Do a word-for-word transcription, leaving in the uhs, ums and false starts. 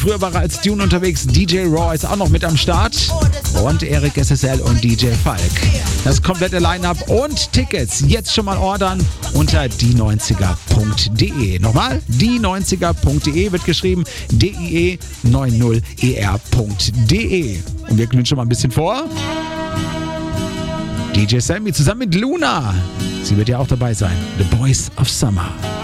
Früher war er als Dune unterwegs. D J Raw ist auch noch mit am Start. Und Eric S S L und D J Falk. Das komplette Line-Up und Tickets jetzt schon mal ordern unter die neunziger punkt de. Nochmal, die neunziger punkt de wird geschrieben, D I E neunzig E R punkt de. Und wir glühen schon mal ein bisschen vor. D J Sammy zusammen mit Luna. Sie wird ja auch dabei sein. The Boys of Summer.